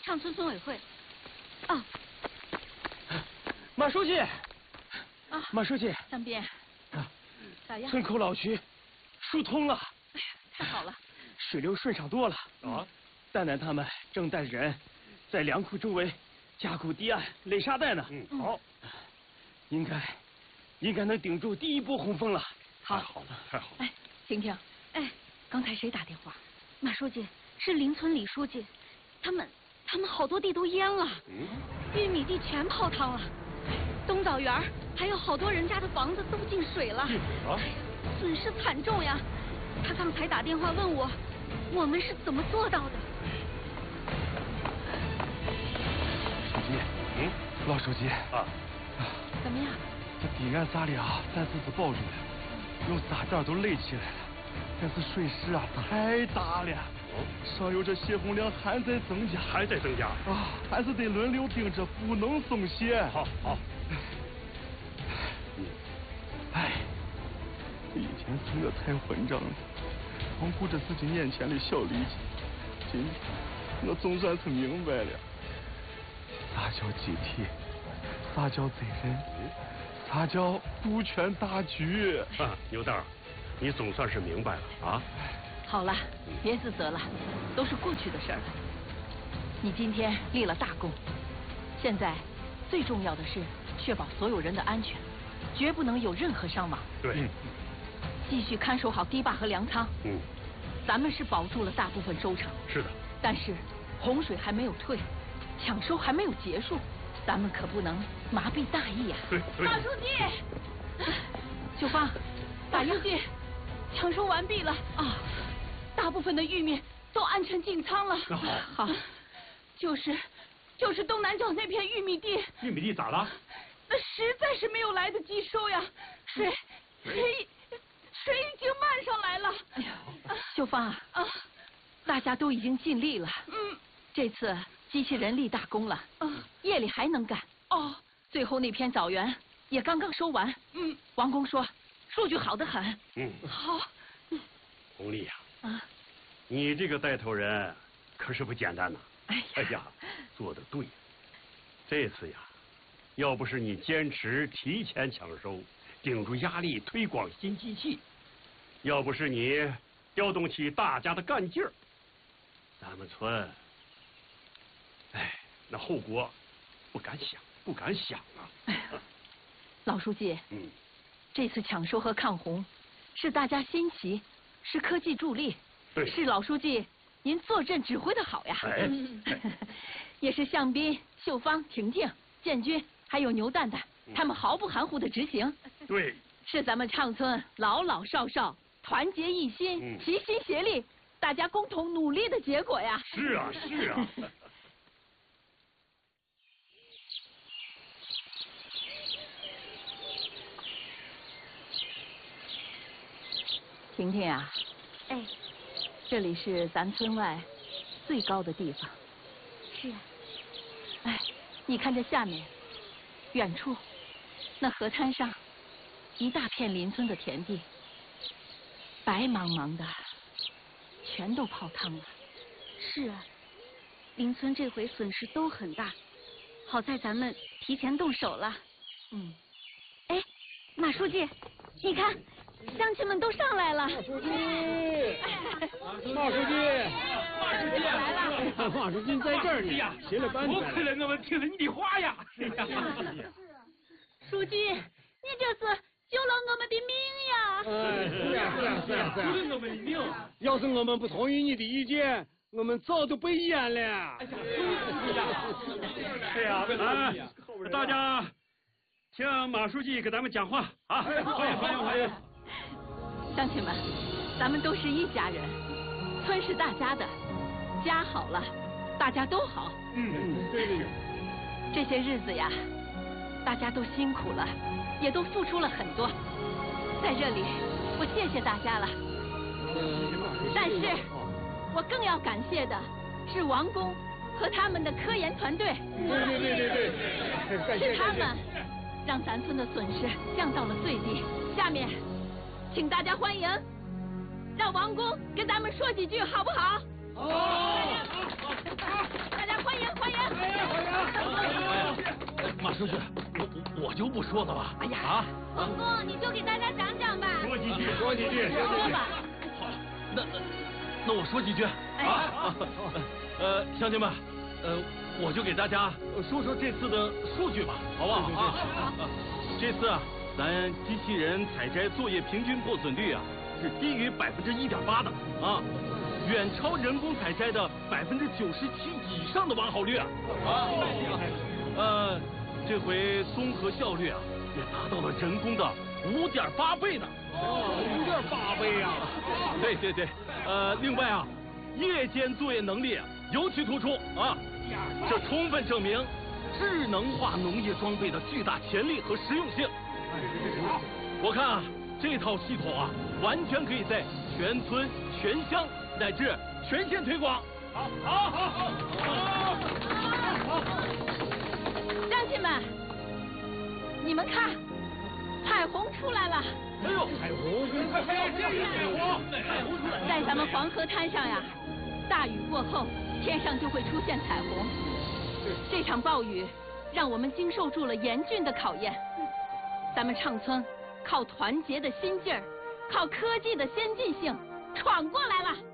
上村村委会。啊， 马书记。 啊， 马书记。 江边。咋样？ 村口老渠疏通了。 哎呀，太好了。 水流顺畅多了。 啊。 蛋蛋他们正带着人在粮库周围加固堤岸、垒沙袋呢。 好。 应该能顶住第一波洪峰了。 好。 太好了，太好了。 哎，婷婷，哎，刚才谁打电话？马书记，是邻村李书记，他们好多地都淹了，玉米地全泡汤了，东枣园还有好多人家的房子都进水了，损失惨重呀。他刚才打电话问我们是怎么做到的。 书记，老书记啊， 怎么样？ 这堤岸咱俩3、4次抱住了，用沙袋都垒起来了，但是水势啊太大了。上游这泄洪量还在增加，啊，还是得轮流盯着，不能松懈。 好。 哎，以前是我太混账了，光顾着自己眼前的小利益。今天我总算是明白了，啥叫集体，啥叫责任，啥叫顾全大局。 牛蛋儿，你总算是明白了啊。 好了，别自责了，都是过去的事儿了。你今天立了大功，现在最重要的是确保所有人的安全，绝不能有任何伤亡。 对， 继续看守好堤坝和粮仓。咱们是保住了大部分收成。 是的。 但是洪水还没有退，抢收还没有结束，咱们可不能麻痹大意呀。 对。 马书记，秀芳，马书记，抢收完毕了啊。大部分的玉米都安全进仓了。好，就是东南角那片玉米地。 玉米地咋了？ 那实在是没有来得及收呀，水已经漫上来了。哎呀，秀芳啊，大家都已经尽力了。这次机器人立大功了。夜里还能干。最后那片枣园也刚刚收完。王工说数据好得很。好。 红丽呀。你这个带头人可是不简单呐！哎呀，做得对。这次呀，要不是你坚持提前抢收，顶住压力推广新机器，要不是你调动起大家的干劲儿，咱们村，那后果不敢想啊！ 老书记，这次抢收和抗洪是大家心齐，是科技助力。是老书记您坐镇指挥的好呀。也是向斌、秀芳、婷婷、建军还有牛蛋蛋，他们毫不含糊的执行。 对， 是咱们畅村老老少少团结一心，齐心协力，大家共同努力的结果呀。 是啊。 婷婷啊，这里是咱村外最高的地方。是啊。你看这下面，远处那河滩上，一大片邻村的田地，白茫茫的，全都泡汤了。是啊，邻村这回损失都很大，好在咱们提前动手了。马书记，你看。乡亲们都上来了。 马书记，马书记来了。马书记在这儿呢，歇了半天。 多亏了我们听了你的话呀。 书记，你这是救了我们的命呀！ 是啊， 救了我们的命。 要是我们不同意你的意见，我们早就被淹了。 对呀，大家请马书记给咱们讲话啊！欢迎。 乡亲们，咱们都是一家人，村是大家的，家好了，大家都好。 对。 这些日子呀，大家都辛苦了，也都付出了很多，在这里我谢谢大家了。但是我更要感谢的是王工和他们的科研团队。 对。 是他们让咱村的损失降到了最低。下面请大家欢迎，让王工跟咱们说几句好不好？好。大家欢迎。 书记，我就不说了吧。 哎呀， 公公，你就给大家讲讲吧。 说几句， 说吧。 好，那我说几句啊。乡亲们，我就给大家说说这次的数据吧，好不好啊？这次啊，咱机器人采摘作业平均破损率啊是低于1.8%的啊，远超人工采摘的97%以上的完好率啊！这回综合效率啊也达到了人工的5.8倍呢。 5.8倍呀！ 对，另外啊，夜间作业能力尤其突出啊，这充分证明智能化农业装备的巨大潜力和实用性。我看啊，这套系统啊，完全可以在全村、全乡乃至全县推广。好。 乡亲们，你们看，彩虹出来了！ 哎呦，彩虹出来！ 在咱们黄河滩上呀，大雨过后，天上就会出现彩虹。这场暴雨让我们经受住了严峻的考验。咱们畅村靠团结的心劲儿，靠科技的先进性闯过来了。